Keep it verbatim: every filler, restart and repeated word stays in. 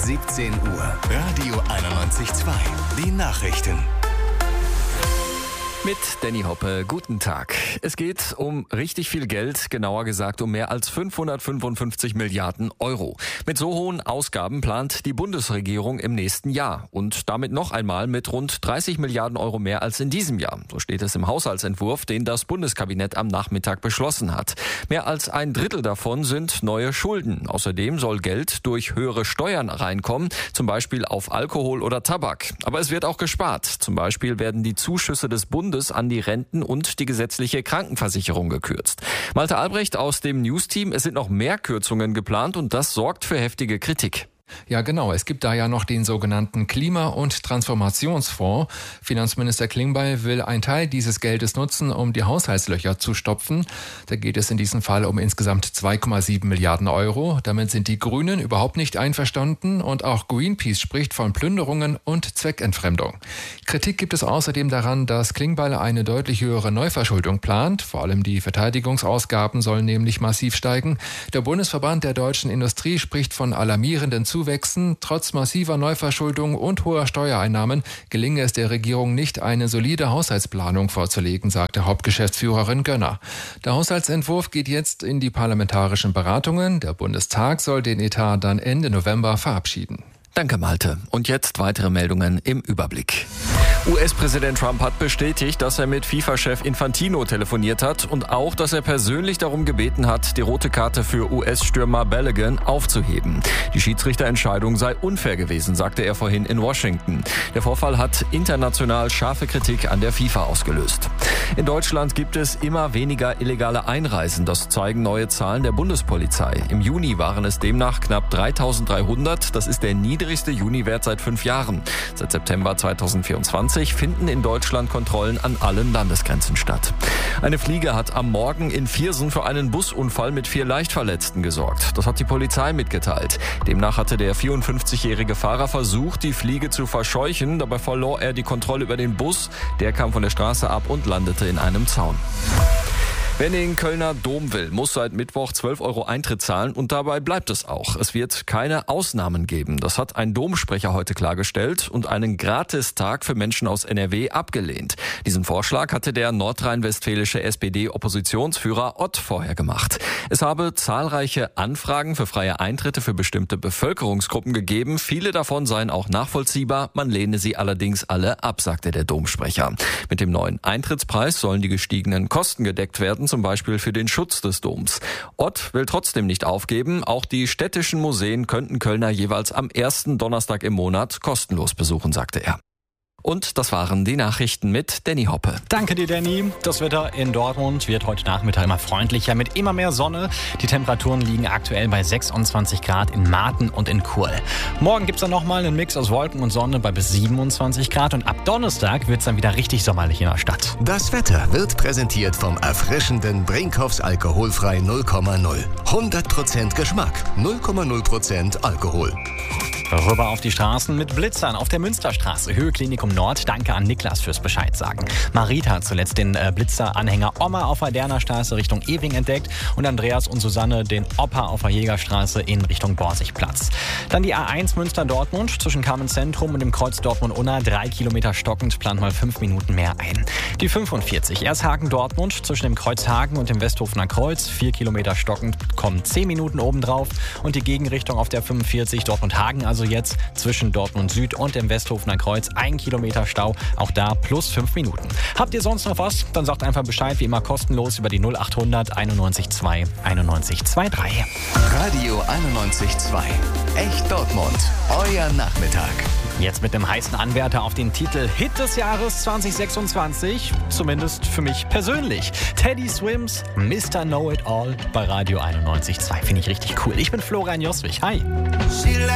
siebzehn Uhr. Radio einundneunzig Komma zwei. Die Nachrichten. Mit Danny Hoppe, guten Tag. Es geht um richtig viel Geld, genauer gesagt um mehr als fünfhundertfünfundfünfzig Milliarden Euro. Mit so hohen Ausgaben plant die Bundesregierung im nächsten Jahr und damit noch einmal mit rund dreißig Milliarden Euro mehr als in diesem Jahr. So steht es im Haushaltsentwurf, den das Bundeskabinett am Nachmittag beschlossen hat. Mehr als ein Drittel davon sind neue Schulden. Außerdem soll Geld durch höhere Steuern reinkommen, zum Beispiel auf Alkohol oder Tabak. Aber es wird auch gespart. Zum Beispiel werden die Zuschüsse des Bundes an die Renten und die gesetzliche Krankenversicherung gekürzt. Malte Albrecht aus dem News-Team, es sind noch mehr Kürzungen geplant und das sorgt für heftige Kritik. Ja, genau. Es gibt da ja noch den sogenannten Klima- und Transformationsfonds. Finanzminister Klingbeil will einen Teil dieses Geldes nutzen, um die Haushaltslöcher zu stopfen. Da geht es in diesem Fall um insgesamt zwei Komma sieben Milliarden Euro. Damit sind die Grünen überhaupt nicht einverstanden und auch Greenpeace spricht von Plünderungen und Zweckentfremdung. Kritik gibt es außerdem daran, dass Klingbeil eine deutlich höhere Neuverschuldung plant. Vor allem die Verteidigungsausgaben sollen nämlich massiv steigen. Der Bundesverband der deutschen Industrie spricht von alarmierenden Zuwächsen. Trotz massiver Neuverschuldung und hoher Steuereinnahmen gelinge es der Regierung nicht, eine solide Haushaltsplanung vorzulegen, sagte Hauptgeschäftsführerin Gönner. Der Haushaltsentwurf geht jetzt in die parlamentarischen Beratungen. Der Bundestag soll den Etat dann Ende November verabschieden. Danke, Malte. Und jetzt weitere Meldungen im Überblick. U S-Präsident Trump hat bestätigt, dass er mit FIFA-Chef Infantino telefoniert hat und auch, dass er persönlich darum gebeten hat, die rote Karte für U S-Stürmer Balogun aufzuheben. Die Schiedsrichterentscheidung sei unfair gewesen, sagte er vorhin in Washington. Der Vorfall hat international scharfe Kritik an der FIFA ausgelöst. In Deutschland gibt es immer weniger illegale Einreisen. Das zeigen neue Zahlen der Bundespolizei. Im Juni waren es demnach knapp dreitausenddreihundert. Das ist der niedrigste Juniwert seit fünf Jahren. Seit September zweitausendvierundzwanzig finden in Deutschland Kontrollen an allen Landesgrenzen statt. Eine Fliege hat am Morgen in Viersen für einen Busunfall mit vier Leichtverletzten gesorgt. Das hat die Polizei mitgeteilt. Demnach hatte der vierundfünfzigjährige Fahrer versucht, die Fliege zu verscheuchen. Dabei verlor er die Kontrolle über den Bus. Der kam von der Straße ab und landete in einem Zaun. Wer in den Kölner Dom will, muss seit Mittwoch zwölf Euro Eintritt zahlen und dabei bleibt es auch. Es wird keine Ausnahmen geben. Das hat ein Domsprecher heute klargestellt und einen Gratistag für Menschen aus N R W abgelehnt. Diesen Vorschlag hatte der nordrhein-westfälische S P D-Oppositionsführer Ott vorher gemacht. Es habe zahlreiche Anfragen für freie Eintritte für bestimmte Bevölkerungsgruppen gegeben. Viele davon seien auch nachvollziehbar. Man lehne sie allerdings alle ab, sagte der Domsprecher. Mit dem neuen Eintrittspreis sollen die gestiegenen Kosten gedeckt werden, zum Beispiel für den Schutz des Doms. Ott will trotzdem nicht aufgeben. Auch die städtischen Museen könnten Kölner jeweils am ersten Donnerstag im Monat kostenlos besuchen, sagte er. Und das waren die Nachrichten mit Danny Hoppe. Danke dir, Danny. Das Wetter in Dortmund wird heute Nachmittag immer freundlicher mit immer mehr Sonne. Die Temperaturen liegen aktuell bei sechsundzwanzig Grad in Marten und in Chur. Morgen gibt es dann nochmal einen Mix aus Wolken und Sonne bei bis siebenundzwanzig Grad. Und ab Donnerstag wird es dann wieder richtig sommerlich in der Stadt. Das Wetter wird präsentiert vom erfrischenden Brinkhoffs alkoholfrei null Komma null. hundert Prozent Geschmack, null Komma null Prozent Alkohol. Rüber auf die Straßen mit Blitzern auf der Münsterstraße, Höhe Klinikum Nord. Danke an Niklas fürs Bescheid sagen. Marita hat zuletzt den äh, Blitzer-Anhänger Oma auf der Derner Straße Richtung Ewing entdeckt und Andreas und Susanne den Opa auf der Jägerstraße in Richtung Borsigplatz. Dann die A eins Münster-Dortmund zwischen Carmen Zentrum und dem Kreuz Dortmund-Unna. Drei Kilometer stockend, plant mal fünf Minuten mehr ein. Die fünfundvierzig Ershagen-Dortmund zwischen dem Kreuz Hagen und dem Westhofener Kreuz. Vier Kilometer stockend, kommen zehn Minuten obendrauf. Und die Gegenrichtung auf der fünfundvierzig Dortmund-Hagen, also jetzt zwischen Dortmund Süd und dem Westhofener Kreuz. Ein Kilometer Stau, auch da plus fünf Minuten. Habt ihr sonst noch was? Dann sagt einfach Bescheid, wie immer kostenlos über die null achthundert einundneunzig zwei einundneunzig drei. Radio einundneunzig Komma zwei. Echt Dortmund. Euer Nachmittag. Jetzt mit dem heißen Anwärter auf den Titel Hit des Jahres zwanzig sechsundzwanzig. Zumindest für mich persönlich. Teddy Swims, Mister Know It All bei Radio einundneunzig Komma zwei. Finde ich richtig cool. Ich bin Florian Joswig. Hi.